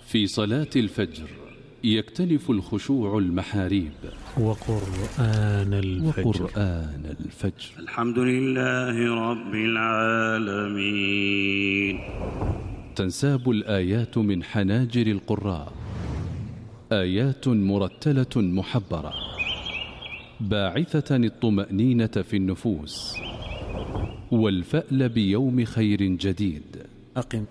في صلاة الفجر يكتنف الخشوع المحاريب. وقرآن الفجر. الحمد لله رب العالمين. تنساب الآيات من حناجر القراء، آيات مرتلة محبرة باعثة الطمأنينة في النفوس والفأل بيوم خير جديد. أقم